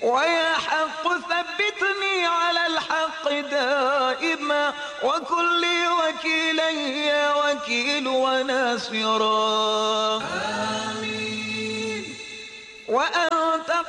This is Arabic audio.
ويا حق ثبتني على الحق دائما وكن لي وكيلا يا وكيل وناصرا.